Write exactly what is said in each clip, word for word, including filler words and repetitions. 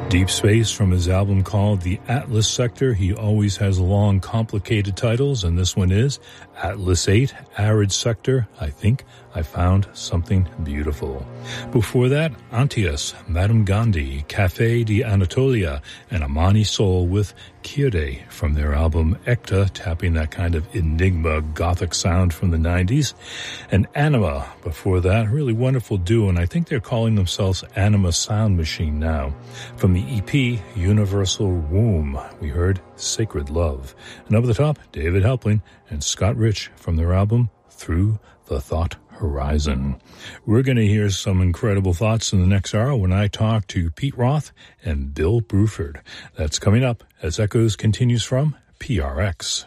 Deep Space from his album called The Atlas Sector. He always has long, complicated titles, and this one is Atlas eight, Arid Sector. I think I found something beautiful. Before that, Antias, Madame Gandhi, Café de Anatolia, and Amani Soul with Kyrie from their album Ekta, tapping that kind of enigma gothic sound from the nineties. And Anima, before that, really wonderful duo, and I think they're calling themselves Anima Sound Machine now. From the E P Universal Womb, we heard Sacred Love. And over the top, David Helpling and Scott Rich from their album Through the Thought Horizon. We're going to hear some incredible thoughts in the next hour when I talk to Pete Roth and Bill Bruford. That's coming up as Echoes continues from P R X.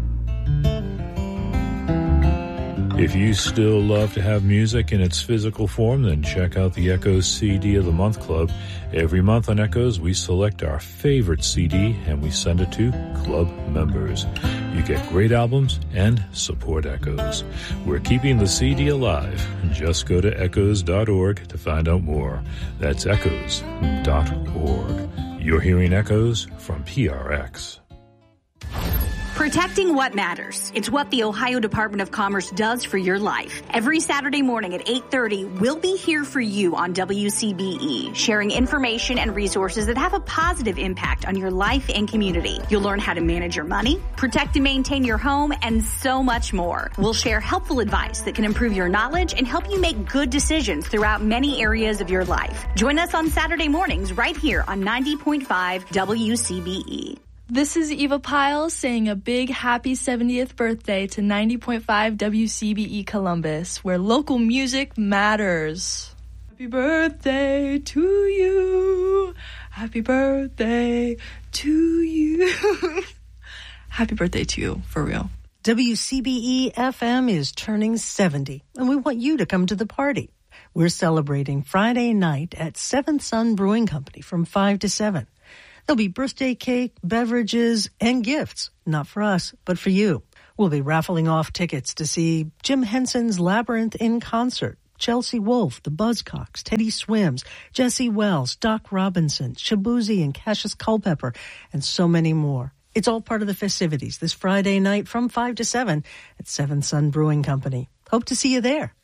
If you still love to have music in its physical form, then check out the Echoes C D of the Month Club. Every month on Echoes, we select our favorite C D and we send it to club members. You get great albums and support Echoes. We're keeping the C D alive. Just go to echoes dot org to find out more. That's echoes dot org. You're hearing Echoes from P R X. Protecting what matters. It's what the Ohio Department of Commerce does for your life. Every Saturday morning at eight thirty, we'll be here for you on W C B E, sharing information and resources that have a positive impact on your life and community. You'll learn how to manage your money, protect and maintain your home, and so much more. We'll share helpful advice that can improve your knowledge and help you make good decisions throughout many areas of your life. Join us on Saturday mornings right here on ninety point five W C B E. This is Eva Pyle saying a big happy seventieth birthday to ninety point five W C B E Columbus, where local music matters. Happy birthday to you. Happy birthday to you. Happy birthday to you, for real. W C B E F M is turning seventy, and we want you to come to the party. We're celebrating Friday night at Seventh Sun Brewing Company from five to seven. There'll be birthday cake, beverages, and gifts. Not for us, but for you. We'll be raffling off tickets to see Jim Henson's Labyrinth in concert, Chelsea Wolfe, the Buzzcocks, Teddy Swims, Jesse Wells, Doc Robinson, Shabuzi and Cassius Culpepper, and so many more. It's all part of the festivities this Friday night from five to seven at Seventh Sun Brewing Company. Hope to see you there.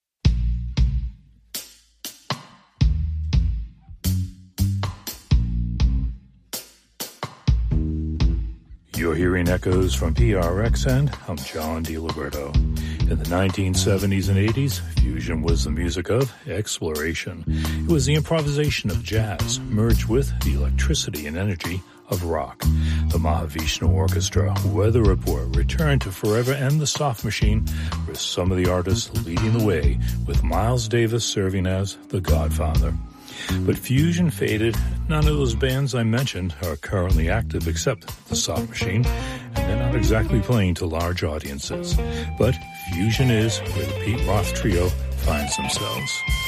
You're hearing Echoes from P R X, and I'm John DiLiberto. In the nineteen seventies and eighties, fusion was the music of exploration. It was the improvisation of jazz merged with the electricity and energy of rock. The Mahavishnu Orchestra, Weather Report, Return to Forever, and The Soft Machine were some of the artists leading the way, with Miles Davis serving as the godfather. But fusion faded. None of those bands I mentioned are currently active except the Soft Machine, and they're not exactly playing to large audiences. But fusion is where the Pete Roth Trio finds themselves.